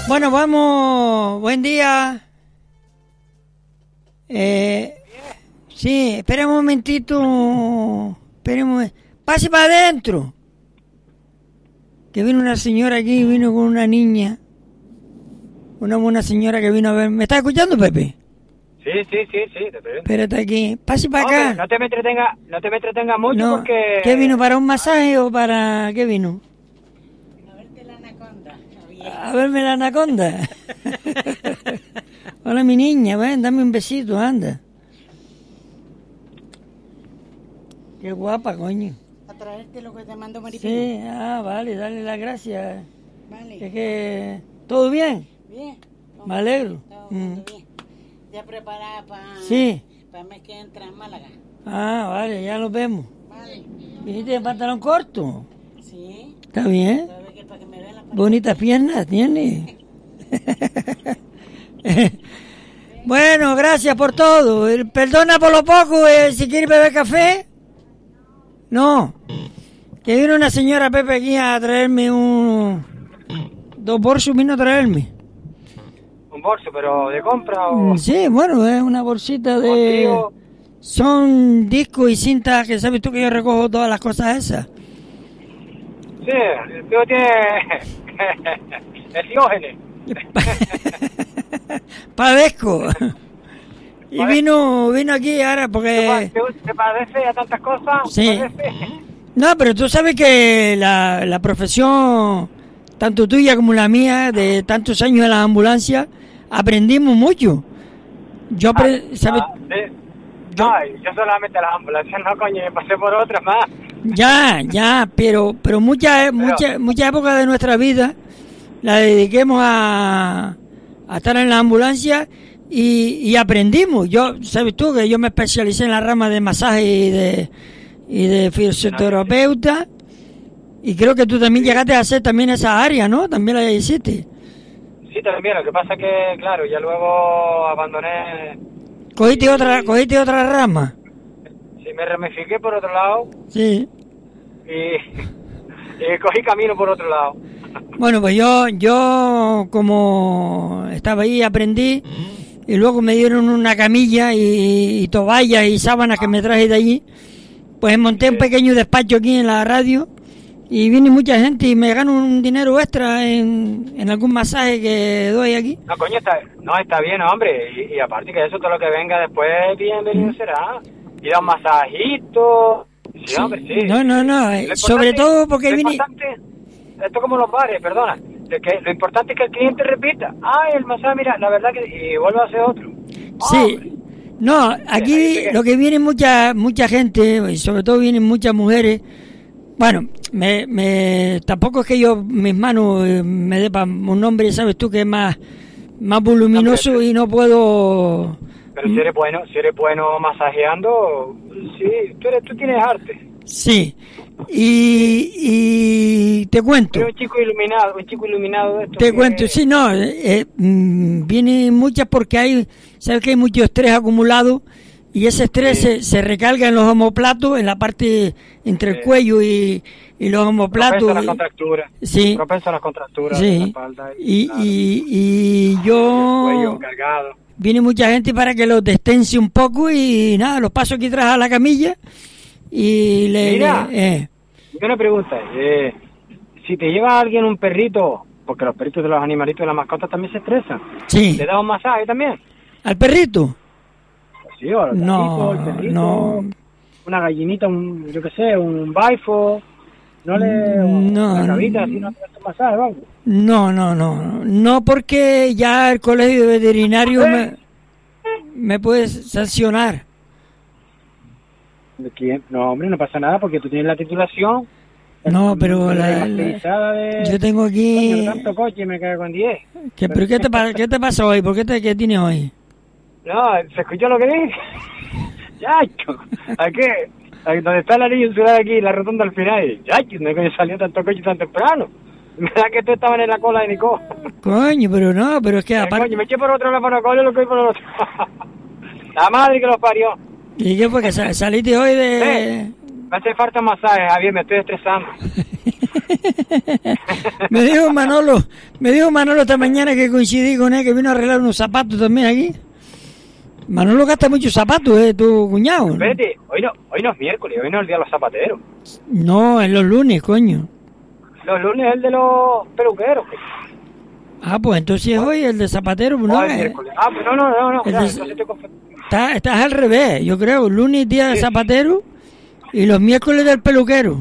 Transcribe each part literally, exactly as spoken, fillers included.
Bueno, vamos. Buen día. Eh, sí, espera un momentito. Esperemos. Pase para adentro. Que vino una señora aquí, vino con una niña. Una buena señora que vino a ver. ¿Me estás escuchando, Pepe? Sí, sí, sí, sí, te estoy viendo. Espérate aquí. Pase para Hombre, acá. no te me entretenga, no te me entretenga mucho No. porque... ¿Qué vino? ¿Para un masaje o para qué vino? A verte la anaconda. A verme la anaconda. Hola, mi niña, ven, dame un besito, anda. Qué guapa, coño. A traerte lo que te mando Maripino. Sí, ah, vale, dale las gracias. Vale. Es que... ¿Todo bien? Bien. Me alegro. Todo, Mm. todo bien. Ya preparada para... Sí. Para el mes que entra en Málaga. Ah, vale, ya nos vemos. Vale. ¿Viniste de pantalón corto? Sí. ¿Está bien? Todavía que para que me vean las Bonitas piernas tiene. Bueno, gracias por todo. Eh, Perdona por lo poco, eh, si quieres beber café. No. Que vino una señora Pepe aquí a traerme un... Dos bolsos vino a traerme. Un bolso, pero ¿de compra o...? Mm, Sí, bueno, es una bolsita de... Contigo? Son discos y cintas que sabes tú que yo recojo todas las cosas esas. Sí, el tío tiene... el Diógenes. Padezco. Y vino vino aquí ahora porque... ¿Te, te parece a tantas cosas? Sí. ¿Parece? No, pero tú sabes que la, la profesión, tanto tuya como la mía, de tantos años en la ambulancia, aprendimos mucho. Yo, apre- Ah, ¿sabes? ah, sí. No, yo solamente las ambulancias, no, coño, me pasé por otras más. Ya, ya, pero pero muchas mucha, mucha épocas de nuestra vida la dediquemos a, a estar en la ambulancia y, y aprendimos. Yo, sabes tú que yo me especialicé en la rama de masaje y de y de fisioterapeuta y creo que tú también llegaste a hacer también esa área, ¿no? También la hiciste. Sí, también, lo que pasa que, claro, ya luego abandoné... Cogiste otra, cogiste otra rama. Sí, me ramifiqué por otro lado Sí. y, y cogí camino por otro lado. Bueno, pues yo, yo como estaba ahí aprendí y luego me dieron una camilla y, y toallas y sábanas que me traje de allí. Pues monté un pequeño despacho aquí en la radio y viene mucha gente y me gano un dinero extra en, en algún masaje que doy aquí. No, coño, está, no, está bien, hombre. Y, y aparte que eso, todo lo que venga después, bienvenido será. Y da un masajito. Sí, hombre, sí. No, no, no, eh, Lo sobre importante- todo porque lo vine... importante, esto como los bares, perdona. De que lo importante es que el cliente repita. Ah, el masaje, mira, la verdad que... Y vuelve a hacer otro. Sí, no, aquí lo que viene mucha mucha gente y sobre todo vienen muchas mujeres. Bueno, me, me tampoco es que yo mis manos eh, me dé para un hombre, sabes tú que es más más voluminoso y no puedo. Pero si eres bueno, si eres bueno masajeando, sí, tú, eres, tú tienes arte. Sí, y, y te cuento. Eres un chico iluminado, un chico iluminado de esto. Te que- cuento, sí, no, eh, eh, mm, vienen muchas porque hay, sabes que hay mucho estrés acumulado y ese estrés se, se recarga en los omoplatos, en la parte entre el Sí. cuello y, y los omoplatos. Propenso a las y- contracturas. Sí. Propenso a las contracturas de la Sí, espalda. y, claro, y, y el cuello yo, cargado. viene mucha gente para que los destense un poco y nada, los paso aquí atrás a la camilla y le... Mira. le- eh, Y una pregunta, eh, si te lleva alguien un perrito, porque los perritos de los animalitos de las mascotas también se estresan, sí, ¿le das un masaje también? al perrito. Sí, o al No, gatito, el perrito, no. una gallinita, un, yo qué sé, un baifo, no le... No, una cabita, así no te das un masaje, vamos. No, no, no, no porque ya el colegio veterinario me, me puede sancionar. ¿De quién? No, hombre, no pasa nada porque tú tienes la titulación. No, pero la- masterizada de... Yo tengo aquí... Coño, tanto coche me cago en diez. ¿Qué, ¿Pero qué te, pa- qué te pasa hoy? ¿Por qué, te, qué tienes hoy? No, ¿se escuchó lo que dije? ¡Yacho! ¿A qué? ¿A ¿Dónde está la línea insular aquí, la rotonda al final? ¡Yacho! ¿No coño salió tanto coche tan temprano? ¿Verdad que tú estabas en la cola de Nico? Coño, pero no, pero es que Eh, aparte... coño, me eché por otro lado para coño, lo que por el otro. La madre que los parió. ¿Y qué fue? ¿Que sa- saliste hoy de...? Eh, me hace falta un masaje, Javier, me estoy estresando. Me dijo Manolo, me dijo Manolo esta mañana que coincidí con él, que vino a arreglar unos zapatos también aquí. Manolo gasta muchos zapatos, ¿eh? Tu cuñado. Espérate, hoy no, hoy no es miércoles, hoy no es el día de los zapateros. No, es los lunes, coño. Los lunes es el de los peluqueros. Ah, pues entonces hoy el de zapatero, no, No, es eh, miércoles. Ah, pues no, no, no, no. el Ya, de- entonces estoy confundido. está, estás al revés, yo creo. Lunes día de Sí. zapatero y los miércoles del peluquero.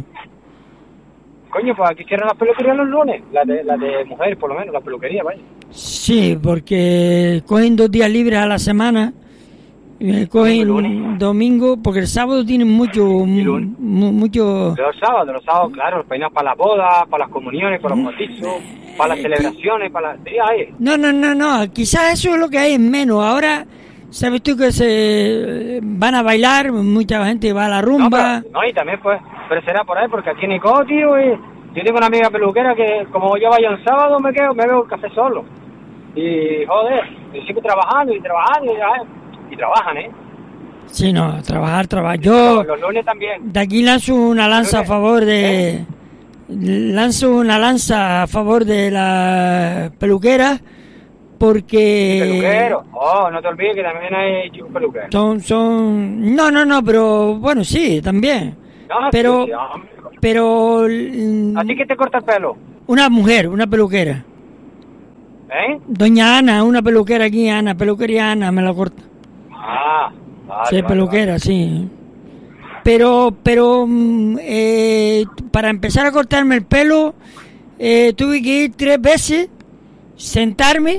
Coño, pues aquí cierran las peluquerías los lunes. Las de, las de mujeres, por lo menos, las peluquerías, vaya. Sí, porque cogen dos días libres a la semana. eh, Cogen lunes. domingo, porque el sábado tienen mucho, lunes. mu- mucho. Los sábados, los sábados, claro, los peinados para las bodas, para las comuniones, para los bautizos, para las celebraciones, para las... Sí, ahí. No, no, no, no. Quizás eso es lo que hay en menos. Ahora, sabes tú que se van a bailar, mucha gente va a la No, rumba. pero, no, y también pues, pero será por ahí, porque aquí en Icó, tío, y yo tengo una amiga peluquera que como yo vaya un sábado me quedo, me veo el café solo. Y joder, y sigo trabajando y trabajando y, ay, y trabajan, ¿eh? Sí, no, trabajar, trabajar. Yo Los, los lunes también. de aquí lanzo una lanza a favor de... Lanzo una lanza a favor de la peluquera porque... Peluquero. Oh, no te olvides que también hay chicos peluqueros. Son, son... No, no, no, pero bueno, sí, también. No, Pero, sí, sí, hombre. pero... mm, ¿A ti qué te corta el pelo? Una mujer, una peluquera. ¿Eh? Doña Ana, una peluquera aquí, Ana, peluquería Ana, me la corta. Ah, vale, Sí, vale, peluquera, sí. Pero, pero, mm, eh, para empezar a cortarme el pelo, eh, tuve que ir tres veces, sentarme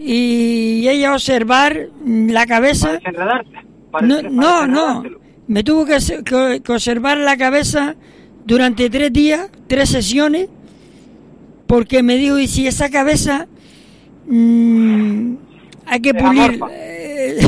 y ella observar mm, la vale. cabeza. Para desenredarte. Para No, des- para no, no. desenredártelo. Me tuvo que, se- que- que observar la cabeza durante tres días, tres sesiones, porque me dijo, y si esa cabeza mm, hay que Es pulir... amorfa. eh,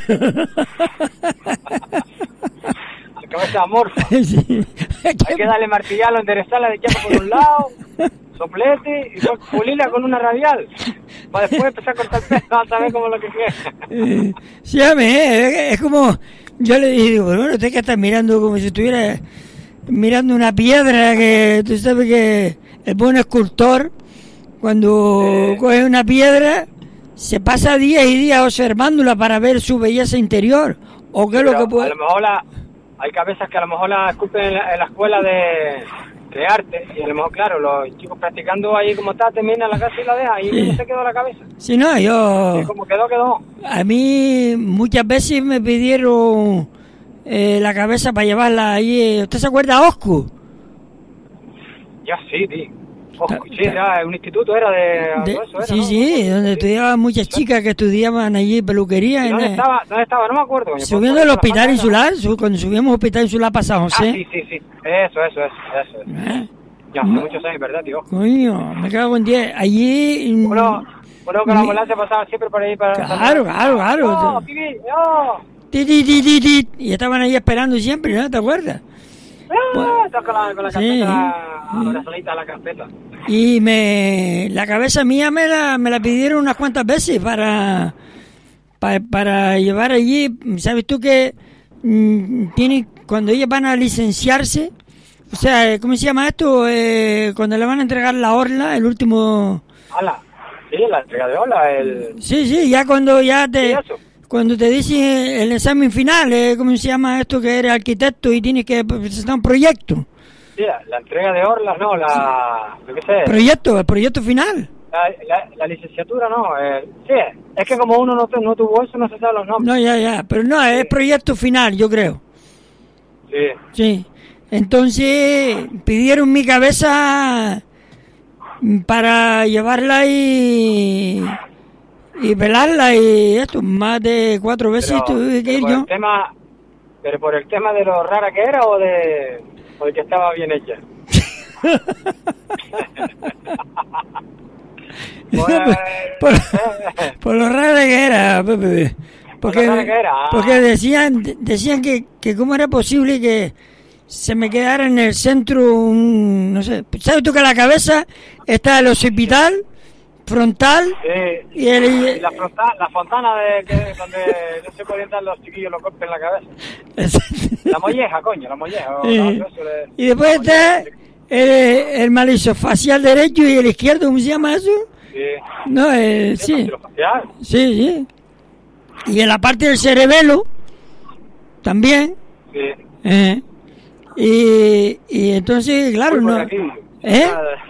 La cabeza amorfa. sí, hay que- Hay que darle martillarlo, enderezarla de chapa por un lado, soplete y después pulirla con una radial. Para después empezar a cortar el pelo, a saber cómo es lo que quiera. Eh, sí, ame, eh, es como, yo le digo, bueno, usted que está mirando como si estuviera mirando una piedra, que tú sabes que el buen escultor, cuando Eh. coge una piedra, se pasa días y días observándola para ver su belleza interior, o qué es lo Pero que puede... A lo mejor la, hay cabezas que a lo mejor la esculpen en la, en la escuela de, de arte y a lo mejor, claro, los chicos practicando ahí como está, terminan la casa y la dejan y Sí. ¿cómo se quedó la cabeza? Si no, yo... Y como quedó, quedó. A mí muchas veces me pidieron eh, la cabeza para llevarla ahí. ¿Usted se acuerda a Oscu? Ya sí, tío. Ojo, Ta- sí, ta- era un instituto, era de... De- todo eso era, sí, ¿no? sí, donde estudiaban muchas chicas que estudiaban allí peluquería. ¿Y en ¿Dónde el- estaba? ¿Dónde estaba? No me acuerdo. coño, Subiendo por- el por la hospital falda insular, su- cuando subíamos al hospital insular para San esa. José. Ah, sí, sí, sí. Eso, eso, eso. eso, eso. ¿Eh? Ya, hace No. muchos años, ¿verdad, tío? Coño, me cago en diez. Allí... mm, Uno, uno con la mi- ambulancia pasaba siempre por ahí para... Claro, claro, claro. ¡No, pibi! ¡No! ti, ti, ti, ti, ti, y estaban ahí esperando siempre, ¿no? ¿Te acuerdas? ¡Ah! Estás con la, con la Sí. carpeta, abrazadita a la carpeta. Y me la cabeza mía me la, me la pidieron unas cuantas veces para, para, para llevar allí. ¿Sabes tú que mm, tiene, cuando ellas van a licenciarse, o sea, ¿cómo se llama esto? Eh, cuando le van a entregar la orla, el último... ¡Hala! Sí, la entrega de ola, el... Sí, sí, ya cuando ya Sí, te... eso. Cuando te dicen el examen final, eh, ¿cómo se llama esto? Que eres arquitecto y tienes que presentar un proyecto. Sí, la, la entrega de orlas, no, la... Yo qué sé, Proyecto, el proyecto final. la, la, la licenciatura, no. Eh, sí, es que como uno no, tu- no tuvo eso, no se sabe los nombres. No, ya, ya, pero no, es proyecto final, yo creo. Sí. Sí. Entonces pidieron mi cabeza para llevarla y y pelarla y esto, más de cuatro veces Pero, tuve que pero ir por yo. el tema, pero por el tema de lo rara que era o de, o de que estaba bien hecha. Pues, por, por lo raro que era, Pepe. Porque, Por lo raro que era, ah. porque decían decían que, que cómo era posible que se me quedara en el centro un, no sé, ¿sabes tú que la cabeza está el occipital, frontal sí. y el... Y la, fronta- la fontana de que, donde no se podían dar los chiquillos los golpes en la cabeza. La molleja, coño, la molleja. o Sí. la- eso de- Y después la molleja, está el, el maxilofacial derecho y el izquierdo, ¿cómo se llama eso? Sí. No, eh, ¿Es sí. maxilofacial? Sí, sí. Y en la parte del cerebelo, también. Sí. Eh, y, y entonces, claro, Pulpo no. raquídeo. ¿Eh?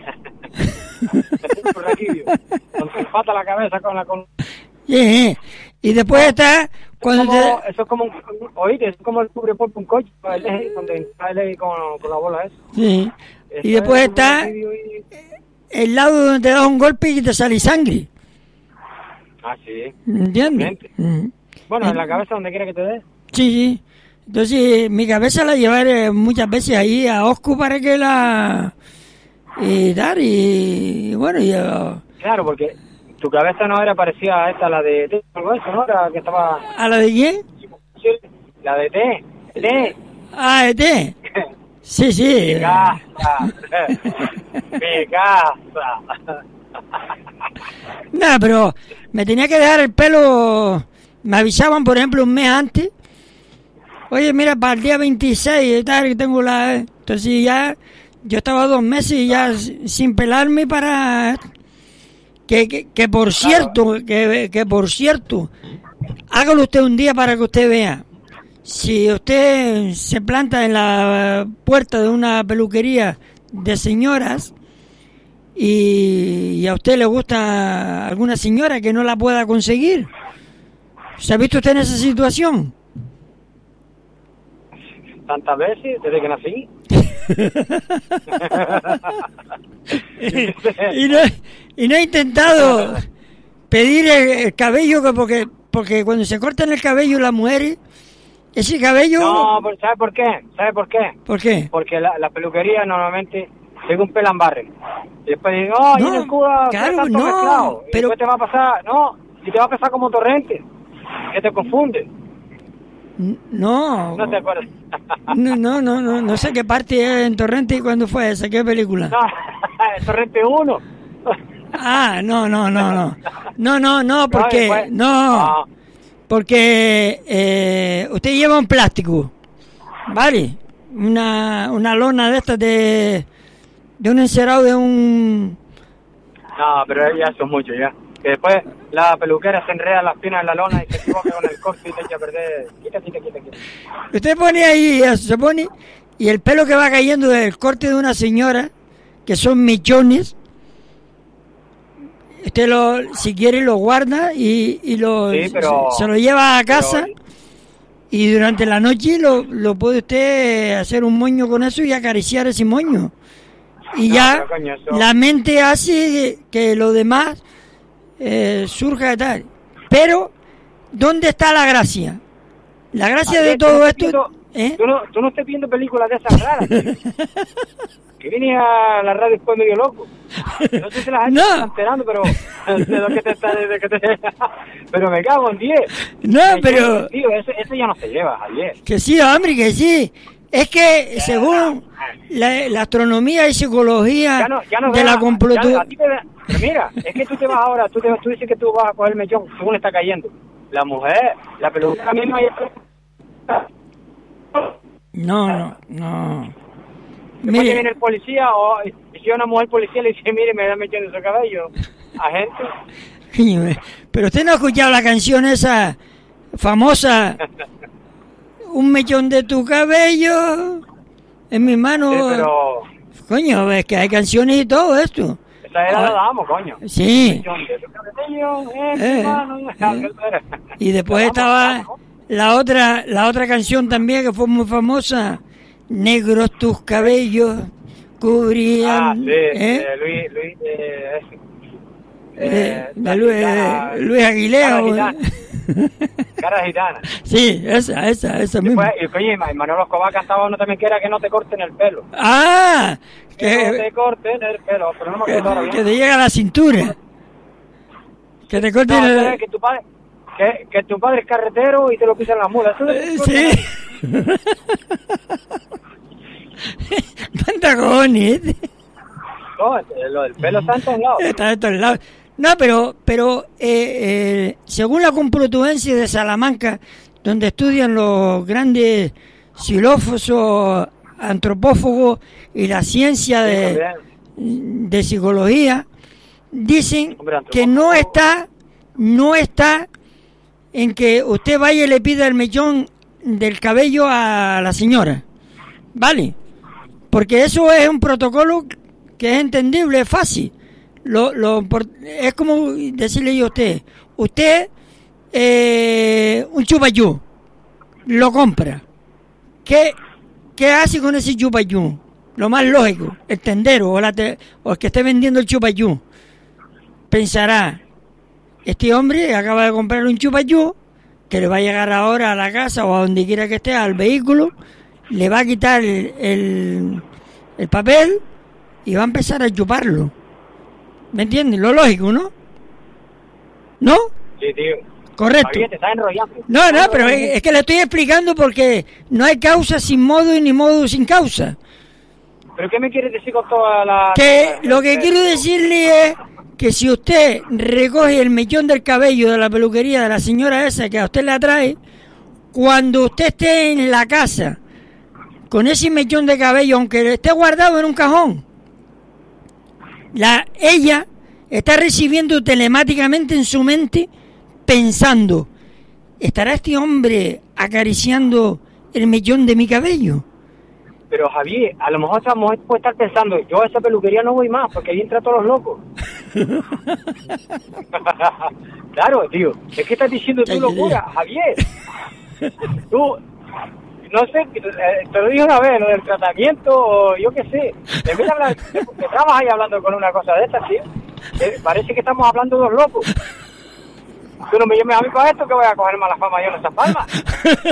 Pulpo raquídeo. Cuando se empata la cabeza con la... Con... Sí, sí. Y después está cuando como, te... Eso es como, un, oíste, es como el cubre por un coche, el eje, donde está el eje con, con la bola esa. Sí. Eso Y después es está un vídeo y- el lado donde te das un golpe y te sale sangre. Ah, sí. ¿Entiendes? Excelente. Mm. Bueno, en la cabeza donde quiera que te dé. Sí, sí. Entonces, mi cabeza la llevaré muchas veces ahí a Oscu para que la... Y dar, y, y bueno, y... uh, Claro, porque tu cabeza no era parecida a esta, la de T, algo de eso, ¿no? Era que estaba... ¿A la de quién? La de T. T. Ah, ¿de té? Sí, sí. Mi casa. Mi casa. No, pero me tenía que dejar el pelo... Me avisaban, por ejemplo, un mes antes. Oye, mira, para el día veintiséis y tal, que tengo la... Entonces ya... Yo estaba dos meses ya s- sin pelarme para... Que, que, que por cierto, que, que por cierto, hágalo usted un día para que usted vea. Si usted se planta en la puerta de una peluquería de señoras y, y a usted le gusta alguna señora que no la pueda conseguir, ¿se ha visto usted en esa situación? Tantas veces, desde que nací. y, no, y no he intentado pedir el, el cabello que porque porque cuando se cortan el cabello las mujeres, ese cabello... No, pero ¿sabe por qué? ¿Sabe por qué? ¿Por qué? Porque la, la peluquería normalmente según pelan barren. Y después dicen, oh, No, ahí en el Cuba claro, tanto no, mezclado. Y pero- después te va a pasar, no, y te va a pasar como torrente, que te confunde. No, ¿No te acuerdas? no, no, no, no, no sé qué parte es en Torrente y cuándo fue esa, qué película. No, el torrente uno. Ah, no, no, no, no, no, no, no, porque, después- no, Ah, porque eh, usted lleva un plástico, ¿vale? Una, una lona de estas de, de un encerado de un... no, pero ya son muchos ya. Que después la peluquera se enreda las piernas en la lona y se equivoca con el corte y te echa a perder. Quita, quita, quita, quita. Usted pone ahí, eso, se pone, y el pelo que va cayendo del corte de una señora, que son mechones, usted lo, si quiere lo guarda y, y lo, Sí, pero- se, se lo lleva a casa pero- y durante la noche lo, lo puede usted hacer un moño con eso y acariciar ese moño. Y No, ya pero, coño, eso- la mente hace que lo demás eh, surja de tal. Pero, ¿dónde está la gracia? La gracia Ayer, de tú no todo estés esto... viendo- ¿eh? Tú no, tú no estés viendo películas de esas raras. tío. Que vine a la radio después medio loco. No sé si la gente No. se está enterando, pero de lo que te está, de que te, pero me cago en diez. No, Me pero... llevo, tío, ese, ese ya no se lleva, ayer. Que sí, hombre, que sí. Es que según la, la astronomía y psicología Ya no, ya no de veas- la ya- a completud... ti te ve- pero mira, es que tú te vas ahora, tú, te, tú dices que tú vas a coger el mechón según está cayendo. La mujer, la peluquera misma ya... No, no, no. Después que viene Mire, el policía o y si una mujer policía le dice, mire, me da mechón de su cabello. Agente. coño, eh, pero usted no ha escuchado la canción esa famosa, un mechón de tu cabello en mi mano. Sí, pero Coño, es que hay canciones y todo esto. esa era la damos, coño. Sí. Mechón de tu cabello, eh, Eh, hermano. eh. Y después La estaba damos, ¿no? la otra, la otra canción también que fue muy famosa, Negros tus cabellos cubrían, Ah, sí, ¿eh? eh, Luis, Luis, eh, Eh, eh, de la Luis, gitana, Luis Aguilera. cara o- gitana. Cara gitana. Sí, esa, esa, esa Y, misma. pues, y coño, y Manolo Escobar cantaba uno también que era que no te corten el pelo. Ah, Que no que, te corten el pelo, pero no me acuerdo ahora que, bien. que te llega a la cintura. Que te corten No, el... eso es que tu padre, que, que tu padre es carretero y te lo pisan las mulas. Eso Eh, es- Sí. Tanta cojones. No, lo del pelo está en todos lados. Está de todos lados. No, pero, pero eh, eh, según la Complutense de Salamanca, donde estudian los grandes filósofos antropófagos y la ciencia de, de psicología dicen Hombre, que no está, no está en que usted vaya y le pida el mechón del cabello a la señora, ¿vale? Porque eso es un protocolo que es entendible, es fácil. Lo, lo, es como decirle yo a usted, usted eh, un chupayú, lo compra. ¿Qué, qué hace con ese chupayú? Lo más lógico, el tendero o, la te, o el que esté vendiendo el chupayú pensará, este hombre acaba de comprar un chupayú que le va a llegar ahora a la casa o a donde quiera que esté, al vehículo, le va a quitar el, el, el papel y va a empezar a chuparlo. ¿Me entiendes? Lo lógico, ¿no? ¿No? Sí, tío. Correcto. Javier, te estás enrollando. No, no, pero es, es que le estoy explicando porque no hay causa sin modo y ni modo sin causa. ¿Pero qué me quieres decir con toda la...? Que lo que quiero decirle es que si usted recoge el mechón del cabello de la peluquería de la señora esa que a usted le atrae, cuando usted esté en la casa con ese mechón de cabello, aunque esté guardado en un cajón, La, ella está recibiendo telemáticamente en su mente, pensando, ¿estará este hombre acariciando el mechón de mi cabello? Pero Javier, a lo mejor esa mujer puede estar pensando, yo a esa peluquería no voy más, porque ahí entran todos los locos. Claro, tío, es que estás diciendo tu locura, Javier. Tú... No sé, te lo dije una vez, lo del tratamiento, o yo qué sé. En vez de hablar, estabas ahí hablando con una cosa de estas, tío. Eh, parece que estamos hablando dos locos. Tú no me llames a mí para esto, que voy a coger mala fama yo en esas palmas.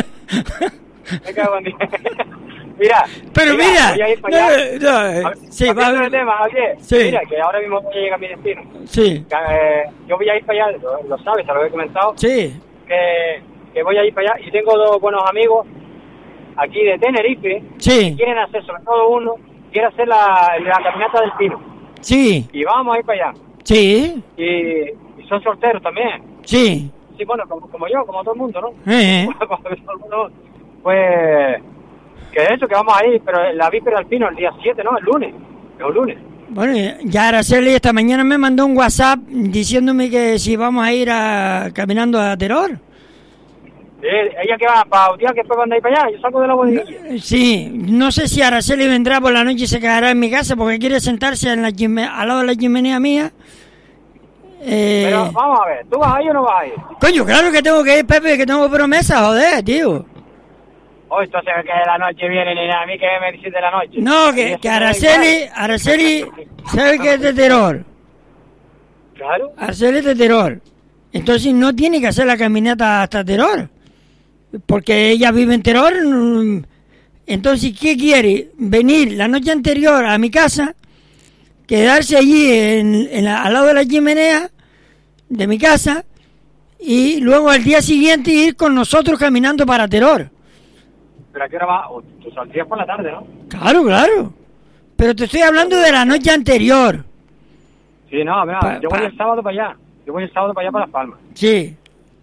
Me cago en Dios. Mira. Pero mira. mira voy a ir para allá. No, no, eh, sí, va a ver. tema, Javier. Sí. Mira, que ahora mismo voy a llegar a mi destino. Sí. Eh, yo voy a ir para allá, lo, lo sabes, te lo he comentado. Sí. Que, que voy a ir para allá y tengo dos buenos amigos aquí de Tenerife, sí. quieren hacer, sobre todo uno, quiere hacer la, la caminata del Pino. Sí. Y vamos a ir para allá. Sí. Y, y son solteros también. Sí. Sí, bueno, como, como yo, como todo el mundo, ¿no? Eh. Como todo el mundo. Pues, que eso, que vamos a ir, pero la víspera del Pino, el día siete, ¿no? El lunes. Es un lunes. Bueno, ya Araceli esta mañana me mandó un WhatsApp diciéndome que si vamos a ir a caminando a Teror. Eh, ella que va para un día que después van a ir para allá, yo salgo de la bodega. Sí, no sé si Araceli vendrá por la noche y se quedará en mi casa porque quiere sentarse en la chime- al lado de la chimenea mía. Eh... Pero vamos a ver, ¿tú vas a ir o no vas a ir? Coño, claro que tengo que ir, Pepe, que tengo promesa, joder, tío. Oh, entonces que la noche viene ni nada, a mí que me dices de la noche. No, que, que Araceli, Araceli sabe que es de Teror. Claro. Araceli es de Teror. Entonces no tiene que hacer la caminata hasta Teror. Porque ella vive en Teror. Entonces, ¿qué quiere? Venir la noche anterior a mi casa, quedarse allí en, en la, al lado de la chimenea de mi casa y luego al día siguiente ir con nosotros caminando para Teror. ¿Pero a qué hora va? O tú saldrías por la tarde, ¿no? Claro, claro. Pero te estoy hablando de la noche anterior. Sí, no, mira, Pa- yo voy pa- el sábado para allá. Yo voy el sábado para allá para Las Palmas. Sí.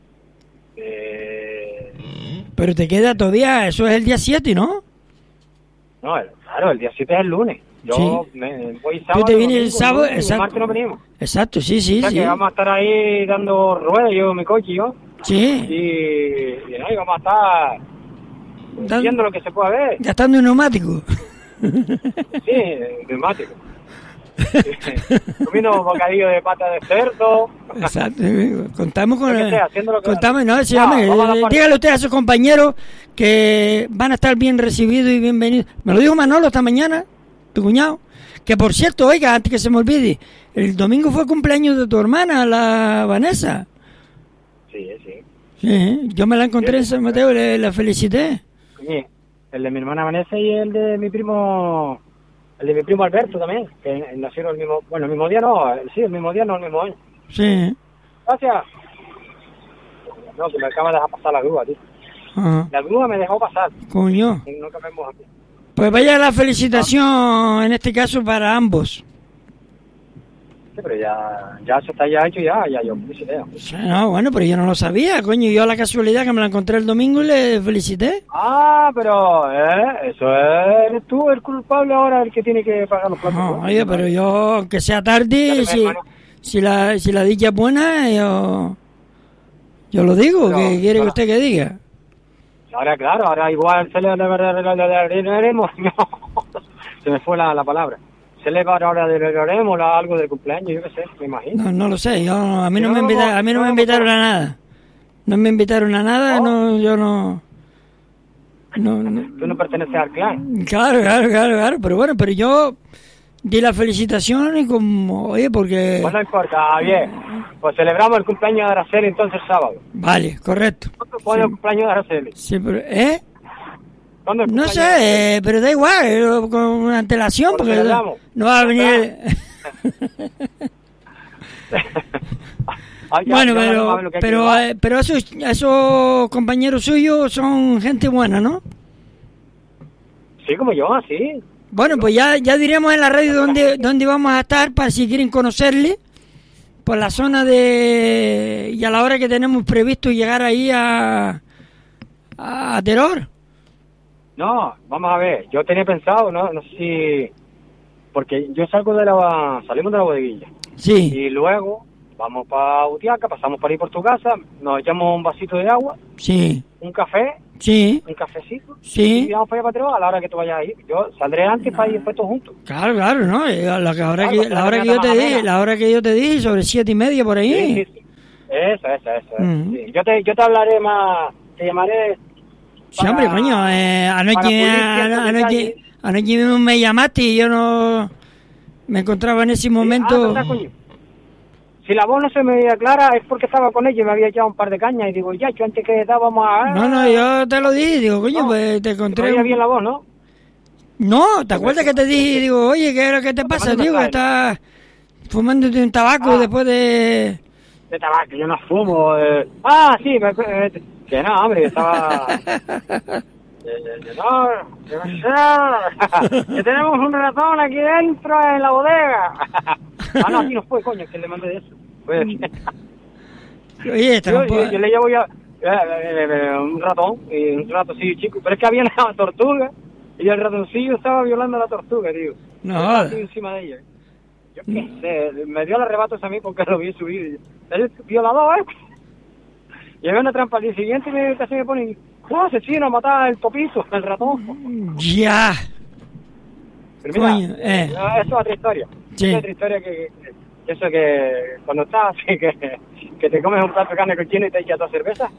Eh... Pero te queda todavía, eso es el día siete, ¿no? No, el- claro, el día siete es el lunes. Yo Sí. me voy sábado. Tú te vienes el domingo, sábado, lunes, y exacto. martes no venimos. Exacto, sí, sí, O sea sí. que vamos a estar ahí dando ruedas, yo, mi coche y yo. Sí. Y, y, no, y vamos a estar Dan- viendo lo que se puede ver. Gastando un neumático. Sí, neumático. Comiendo bocadillo de pata de cerdo. Exacto. Contamos con Lo que el- sea, haciendo lo que- contamos, no, sí, Ah, hombre, vamos a la eh, parte. dígale usted a sus compañeros que van a estar bien recibidos y bienvenidos. Me lo dijo Manolo esta mañana, tu cuñado, que por cierto, oiga, antes que se me olvide, el domingo fue cumpleaños de tu hermana, la Vanessa. Sí, sí. Sí, yo me la encontré en San Mateo y le, la felicité. Oye, el de mi hermana Vanessa y el de mi primo, el de mi primo Alberto también, que nacieron el mismo, bueno, el mismo día no, sí, el mismo día no, el mismo año. Sí. Gracias. No, que me acaba de dejar pasar la grúa, tío. Ajá. La grúa me dejó pasar. Coño. Y no cabemos aquí. Pues vaya la felicitación, en este caso, para ambos. Sí, pero ya, ya se está ya hecho, ya, ya yo felicité. No, bueno, pero yo no lo sabía, coño. Yo a la casualidad que me la encontré el domingo y le felicité. Ah, pero, eh, eso es, eres tú el culpable ahora, el que tiene que pagar los platos. No, oye, pero yo, aunque sea tarde, Dale, si, hermano. si, la, si la dicha es buena, yo, yo lo digo. Pero, ¿Qué quiere ahora- usted que diga? Ahora, claro, ahora igual se le haremos, no, se me fue la, la palabra. Se le haremos algo del cumpleaños, yo qué sé, me imagino. No, no lo sé. Yo, a mí no Yo me no- invitaron, a mí no yo me no- invitaron a nada. No me invitaron a nada, Oh. no, yo no, no, no. Tú no perteneces al clan. Claro, claro, claro, claro. Pero bueno, pero yo di la felicitación y como, oye, porque... Pues no importa, bien. Pues celebramos el cumpleaños de Araceli entonces sábado. Vale, correcto. ¿Cuándo es el cumpleaños de Araceli? Sí, pero, ¿eh? ¿Cuándo es el No cumpleaños de Araceli? sé, eh, pero da igual, eh, con antelación, Pues lo porque celebramos. no va a venir... Ay, ya, Bueno, ya no pero, sabes lo que hay que pero, llevar. eh, pero esos, esos compañeros suyos son gente buena, ¿no? Sí, como yo, así. Bueno, pues ya, ya diremos en la radio dónde, dónde vamos a estar para si quieren conocerle, por la zona de... y a la hora que tenemos previsto llegar ahí a... a Teror. No, vamos a ver, yo tenía pensado, no, no sé si... Porque yo salgo de la... salimos de la bodeguilla. Sí, Y luego vamos para Utiaca, pasamos por ahí por tu casa, nos echamos un vasito de agua, sí, un café, sí, un cafecito, sí. y vamos para allá para Teror a la hora que tú vayas ahí. Yo saldré antes para ir después todos juntos. Claro, claro, ¿no? Eh, La, que- hora Claro, que, la para hora que que yo sea te más di, amena. la hora que yo te di, sobre siete y media por ahí. Sí, sí, sí. Eso, eso, eso. Mm. Sí. Yo, te, yo te hablaré más, te llamaré... Sí, hombre, coño, eh, anoche, para pulir ano- ciertos anoche, detalles. anoche mismo me llamaste y yo no me encontraba en ese Ah, momento. ¿verdad, coño? Si la voz no se me veía clara es porque estaba con ella y me había echado un par de cañas y digo, ya, yo antes que estábamos a... No, no, yo te lo dije, digo, coño, No, pues te Se encontré. me oía un- bien la voz, ¿no? No, ¿te acuerdas que te dije? Digo, oye, ¿qué es lo que te pasa, mando tío? Que mensaje. estás fumándote un tabaco Ah. después de... De tabaco, yo no fumo. Eh. Ah, sí, me, eh, que no, hombre, que estaba... Eh, eh, no, que no sé, que tenemos un ratón aquí dentro en la bodega. Ah, no, aquí no fue, coño, que le mandé de eso. Fue- Oye, está yo, un po- yo, yo le llevo ya eh, eh, eh, un ratón, y un ratoncillo chico, pero es que había una tortuga y el ratoncillo estaba violando a la tortuga, tío. No Estaba jodas. así encima de ella. Yo qué sé, me dio el arrebato a mí porque lo vi subir. El violador, ¿eh? Llevé una trampa al día siguiente y me, casi me ponen, no, asesino, matar el topito, el ratón. Ya. Pero mira, Coño, eh. eso es otra historia. Sí. Es otra historia que, que eso que cuando estás así que, que te comes un plato de carne con chino y te echas dos cervezas.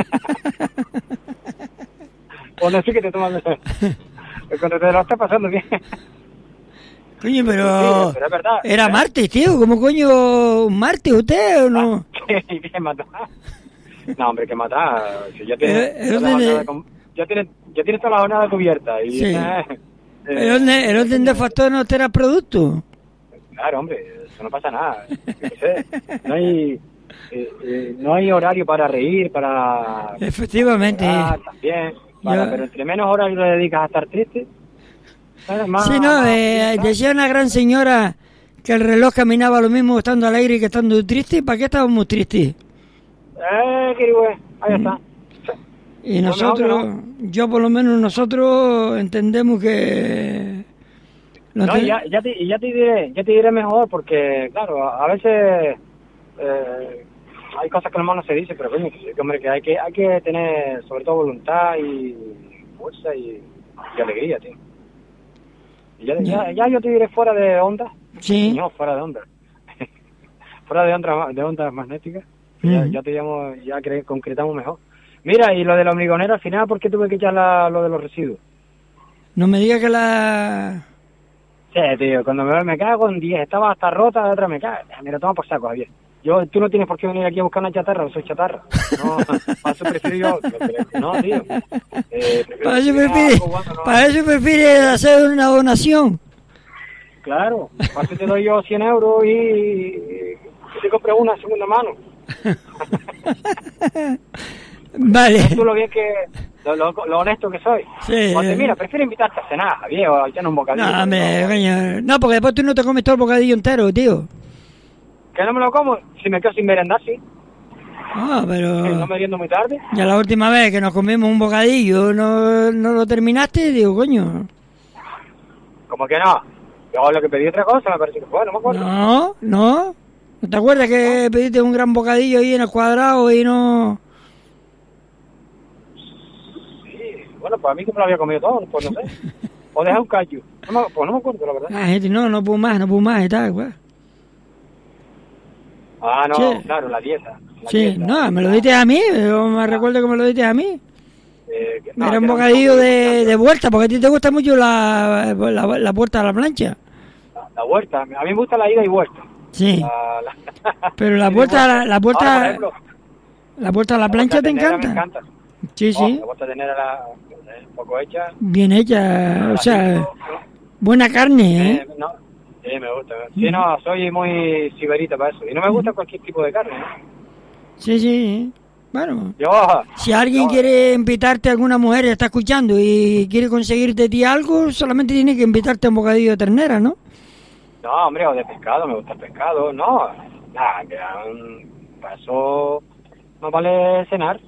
O no sé que te tomas cuando te lo estás pasando bien. Coño, pero... Sí, pero es verdad. Era ¿Eh? martes, tío. ¿Cómo coño un martes usted o no? ¿Qué, qué matar? No, hombre, que matar. Si ya tienes, Eh, eh, toda la ¿dónde- jornada com- ya tienes, ya tienes toda la jornada cubierta. Y Sí. eh, El orden, el orden de factor no te era producto. Claro, hombre, eso no pasa nada. Yo qué sé. No hay, eh, eh, no hay horario para reír, para... Efectivamente. llorar también. Para, Yo- Pero entre menos horas le dedicas a estar triste, ¿sabes? Más, Sí, no, más- eh, más- decía una gran señora que el reloj caminaba lo mismo estando alegre que estando triste. ¿Para qué estábamos tristes? Eh, qué güey, ahí está. Y No, nosotros, no, yo por lo menos nosotros entendemos que... lo No, te- ya, ya, te, ya te diré, ya te diré mejor porque, claro, a, a veces eh, hay cosas que nomás no se dice, pero coño, que, que, hombre, que hay que hay que tener sobre todo voluntad y fuerza y, y alegría, tío. Y ya, ya, ya yo te diré fuera de onda, Sí. no, fuera de onda, fuera de onda, de ondas magnéticas, ya, Ujú. ya te llamo, ya cre- concretamos mejor. Mira, y lo de la hormigonera al final, ¿por qué tuve que echar la, lo de los residuos? No me diga que la... Sí, tío, cuando me, me cago en diez, estaba hasta rota, la otra me cago. Mira, toma por saco, Javier. Yo, tú no tienes por qué venir aquí a buscar una chatarra, no soy chatarra. No, para eso prefiero yo. No, tío. Eh, prefiero Para eso que haga prefiere, algo bueno, no. para eso prefiere hacer una donación. Claro, para eso te doy yo cien euros y, y te compre una segunda mano. Vale. Tú lo bien que, lo, lo, lo honesto que soy. Sí. Porque mira, prefiero invitarte a cenar, Javier, o a echarnos un bocadillo. No, hombre, No, coño. No, porque después tú no te comes todo el bocadillo entero, tío. ¿Que no me lo como? Si me quedo sin merendar, sí. Ah, pero... Que no meriendo muy tarde. Ya la última vez que nos comimos un bocadillo, ¿no, no lo terminaste? Digo, coño... ¿Cómo que no? Yo lo que pedí otra cosa, me parece que fue, no me acuerdo. No, no. ¿No te acuerdas que pediste un gran bocadillo ahí en el cuadrado y no...? Sí, bueno, pues a mí que me lo había comido todo, pues no sé. O dejé un callo. No me, pues no me acuerdo, la verdad. La gente, no, no puedo más, no puedo más y tal, güey. Ah, no, Sí. claro, la dieta. La Sí, dieta. no, me lo diste a mí, yo me recuerdo que me lo diste a mí. Eh, que- no, Era un que bocadillo poco de, de- de vuelta, porque a ti te gusta mucho la, la, la puerta a la plancha. La, la vuelta, a mí me gusta la ida y vuelta. Sí, La, la- pero la ida y vuelta, la, la Ahora, por vuelta, ejemplo, la vuelta a la la plancha vuelta te ternera encanta. Me encanta. Sí, Oh, sí, la vuelta ternera la, eh, un poco hecha. bien hecha, o sea, No, buena carne, ¿eh? eh, no, sí, me gusta. Sí, no, soy muy siberita para eso. Y no me gusta cualquier tipo de carne, ¿no? Sí, sí, bueno. Yo, Si alguien yo- quiere invitarte a alguna mujer y está escuchando y quiere conseguir de ti algo, solamente tiene que invitarte a un bocadillo de ternera, ¿no? No, hombre, o de pescado, me gusta el pescado. No, nada, que um, para eso no vale cenar.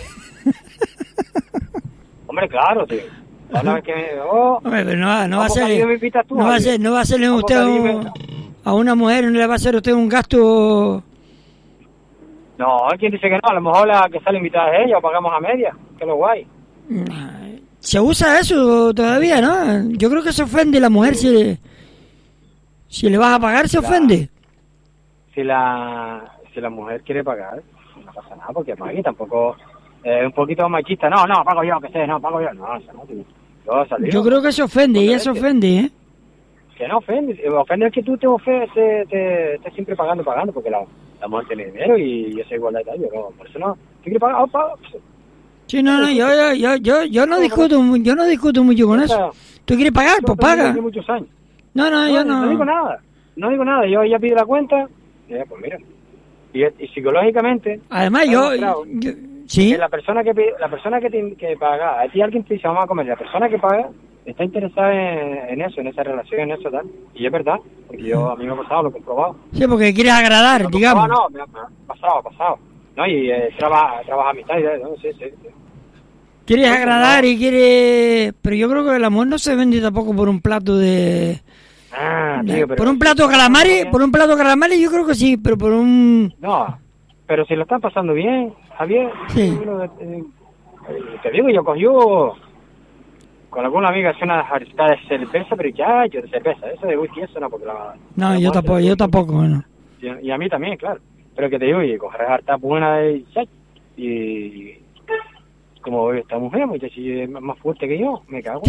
Hombre, claro, tío. Una vez que me... Oh, Hombre, pero no, no va a ¿a ser, bocadillo me invitas tú, no va a Javier? ser, no va a hacerle ¿A usted un- bocadillo a una mujer, no le va a hacer usted un gasto. No, hay quien dice que no, a lo mejor la que sale invitada es ella o pagamos a media, que es lo guay. Se usa eso todavía, ¿no? Yo creo que se ofende la mujer si, si le vas a pagar, se ofende. Si la si la mujer quiere pagar, no pasa nada, porque pague tampoco es eh, un poquito machista. No, no, pago yo, que sé, no, pago yo. No, eso no, tío. Yo, salí, Yo creo que se ofende, ella se ofende, ¿eh? que no ofende, ofende es que tú te ofendes, te, te, te siempre pagando, pagando, porque la, la mujer tiene dinero y esa igualdad y tal, yo no, por eso no, ¿te quieres pagar? Oh, pago. Sí, no, no, yo, yo, yo, yo, yo no discuto, mu- yo no discuto mucho con eso. ¿Tú quieres pagar? Pues paga. Hace muchos años. No, no, yo No, no digo no. nada, no digo nada, yo ella pide la cuenta, y ella, pues mira, y, y psicológicamente, Además, ha yo, demostrado yo- sí, que la persona que pide- la persona que, te- que paga, a ti alguien te dice vamos a comer, la persona que paga está interesada en, en eso, en esa relación, en eso tal, y es verdad, porque yo a mí me ha pasado, lo he comprobado. sí, porque quieres agradar, Lo he digamos. comprobado, no, me ha, me ha pasado, ha pasado, no, y eh, trabaja, trabaja amistad y tal, no, sí, sí, sí. Quieres no, agradar no. y quieres... Pero yo creo que el amor no se vende tampoco por un plato de... Ah, tío, pero por un plato de calamares, por un plato de calamares yo creo que sí, pero por un... no, pero si lo están pasando bien, Javier, Sí. uno, eh, te digo, yo cogió con alguna amiga hace una jarrita de cerveza, pero ya, yo de cerveza, eso de whisky, eso no, porque la... No, la yo muerte tampoco, de yo whisky. tampoco, bueno. Y, y a mí también, claro. Pero que te digo, y coger harta buena de chat, y como veo esta mujer, muchacho, y es más fuerte que yo, me cago.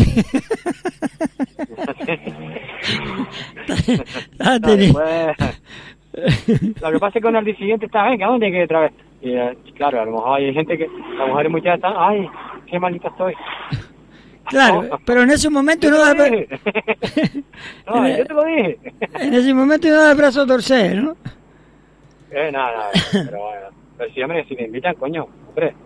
Ah, No, tenés- después, lo que pasa es que al día siguiente está, venga, ¿dónde hay que ir otra vez? Y eh, claro, a lo mejor hay gente que, las mujeres muchas están, ay, qué malita estoy. Claro, pero en ese momento Yo no te da... lo dije. No, yo te lo dije. En ese momento no da el brazo a torcer, ¿no? Eh, nada, nada, pero bueno. Pero sí, hombre, si me invitan, coño, hombre,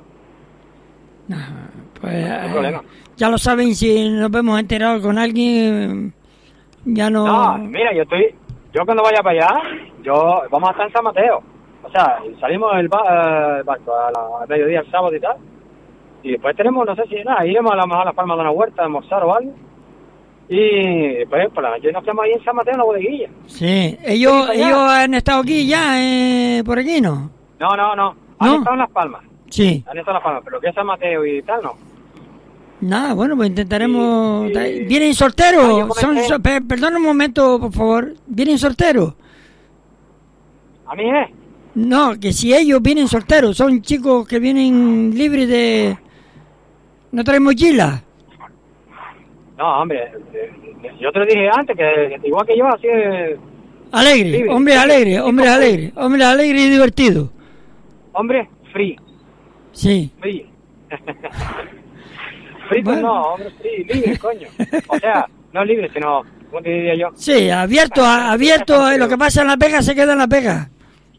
Pues no hay eh, problema. ya lo saben, si nos vemos enterados con alguien, ya no... No, mira, yo estoy, yo cuando vaya para allá, yo, vamos a estar en San Mateo. O sea, salimos del ba- eh, barco a la- al mediodía el sábado y tal. Y después tenemos, no sé si, nada, iremos a lo mejor a las Palmas de una huerta, a almorzar o algo. Y después, por la noche nos quedamos ahí en San Mateo en la bodeguilla. Sí, ellos, para allá. ellos han estado aquí ya, eh, por aquí, ¿no? No, no, no. Han ¿No? estado en Las Palmas. Sí. Han estado en Las Palmas, pero que es San Mateo y tal, no. Nada, bueno, pues intentaremos... Sí, sí. ¿Vienen Ah, solteros? yo Son, comenté- so- pe- perdona un momento, por favor. ¿Vienen solteros? A mí es. No, que si ellos vienen solteros, son chicos que vienen libres de... ¿No traen mochila? No, hombre, eh, yo te lo dije antes, que igual que yo, así es... Alegre, Libre. hombres alegres, Sí, hombres sí. alegres, hombres alegres y divertidos. Hombre, free, Sí. free. free, pues Bueno. no, hombre, free, libre, coño. O sea, no libre, sino, ¿cómo te diría yo? Sí, abierto, a- abierto, eh, lo que pasa en la pega se queda en la pega.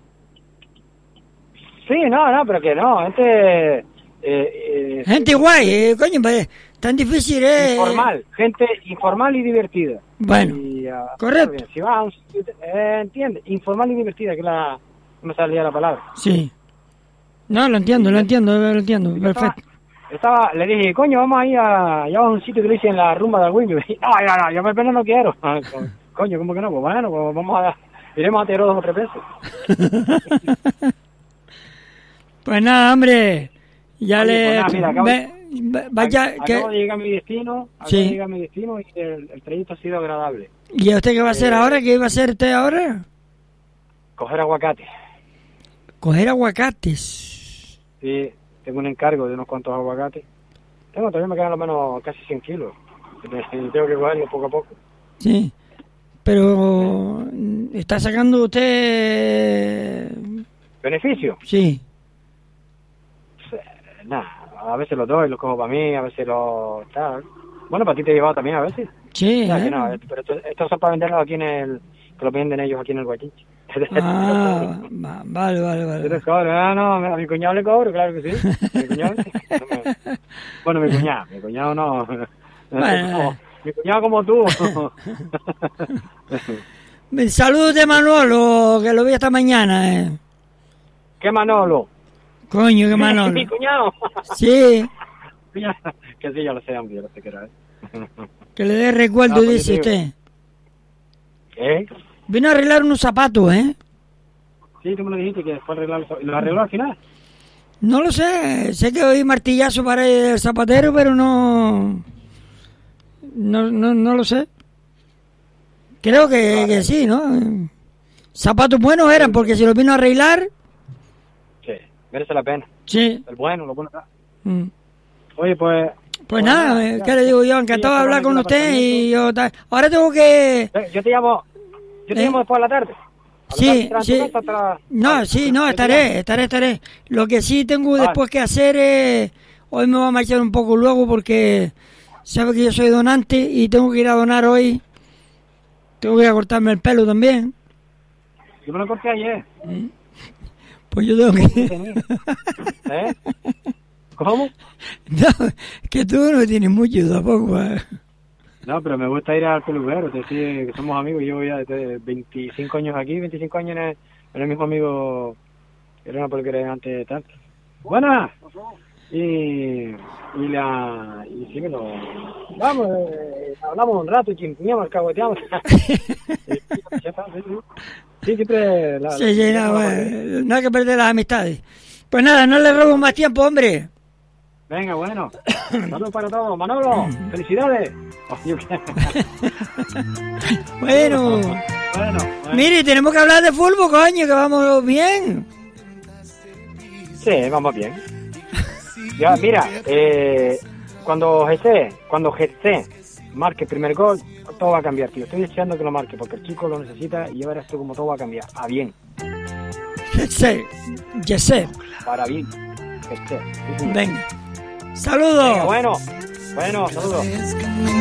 Sí, no, no, pero que no, gente... Eh, eh, Gente guay, eh, coño, pues, tan difícil es... informal, gente informal y divertida. Bueno. Y ya. Correcto. Bien. Si vas a un sitio, eh, entiende, informal y divertida, que la, no me salía la palabra. Sí. No, lo entiendo, lo entiendo, lo entiendo. Yo Perfecto. Estaba, estaba, le dije, coño, vamos a ir a, ya a un sitio que le hice en la rumba del Wimby. No, no, no, yo me pena no quiero. Coño, ¿cómo que no? Pues bueno, pues vamos a, iremos a Teheró dos o tres veces. Pues nada, hombre, ya Oye, le... pues nada, mira, acabo, ve- ve- vaya, acabo que... de llegar a mi destino, acabo Sí. de llegar a mi destino y el, el trayecto ha sido agradable. ¿Y usted qué va a hacer Eh, ahora? ¿Qué va a hacer usted ahora? Coger aguacate. Coger aguacates. Sí, tengo un encargo de unos cuantos aguacates. Tengo, todavía me quedan al menos casi cien kilos. Y tengo que cogerlo poco a poco. Sí. Pero... ¿está sacando usted...? ¿Beneficio? Sí. Nada, a veces los doy, los cojo para mí, a veces los... tal. Bueno, para ti te he llevado también a veces. Sí, O sea, que ¿eh? no, pero esto, estos son para venderlos aquí en el... que los venden ellos aquí en el Guachinche. Ah, va- vale, vale, Yo vale. les cobro, ah, no, a mi cuñado le cobro, claro que sí. Mi cuñado, sí. No me- Bueno, mi cuñado, mi cuñado no. Bueno. No, mi cuñado como tú. Saludos de Manolo, que lo vi esta mañana, eh. ¿Qué Manolo? Coño, que Manolo. Mi cuñado. Sí, Que sí, yo lo sé, hombre, yo lo sé que era. ¿Eh? que le dé recuerdo, No, pues dice yo te usted. ¿Eh? Vino a arreglar unos zapatos, ¿eh? Sí, tú me lo dijiste que después arreglar ¿y lo arregló al final? No lo sé, sé que oí martillazo para el zapatero, pero no... No, no, no lo sé. Creo que, que sí, ¿no? Zapatos buenos eran, porque si los vino a arreglar, Sí, merece la pena. sí. El bueno, lo bueno está. Mm. Oye, pues... Pues nada, ya, ¿qué le digo yo? sí, Encantado de ya hablar estamos con en el usted y apartamento. yo... ta- Ahora tengo que... Eh, Yo te llamo... Yo te ¿Eh? llamo después de la tarde. A la Sí, tarde estarás en sí. tu casa hasta- No, Vale, sí, yo no, te llamo. estaré, estaré, estaré. Lo que sí tengo Vale. después que hacer es... Hoy me voy a marchar un poco luego porque sabe que yo soy donante y tengo que ir a donar hoy. Tengo que ir a cortarme el pelo también. Yo me lo corté ayer. Pues yo tengo que... ¿Eh? ¿Cómo? No, que tú no tienes mucho tampoco. ¿Eh? No, pero me gusta ir al peluquero. Es decir, que somos amigos. Llevo ya desde veinticinco años aquí, veinticinco años en el, en el mismo amigo. Era una peluquería antes de tanto. ¡Buenas! Y, y la... Y sí me lo... Vamos, eh, hablamos un rato y chimpuñamos, alcahueteamos. Sí, siempre... La, Sí, sí, no, la- bueno, no hay que perder las amistades. Pues nada, no le robo más tiempo, hombre. Venga, bueno. Saludos para todos. Manolo, felicidades. Oh, yo qué- Bueno, bueno, bueno. mire, tenemos que hablar de fútbol, coño, que vamos bien. Sí, vamos bien. Ya, mira, eh, cuando Jesse, cuando Jesse marque el primer gol, todo va a cambiar, tío. Estoy deseando que lo marque porque el chico lo necesita y ya verás tú como todo va a cambiar. A bien, Jesse, Jesse, para bien. Jesse. Sí, sí. venga. Saludos. Venga, bueno, bueno, saludos.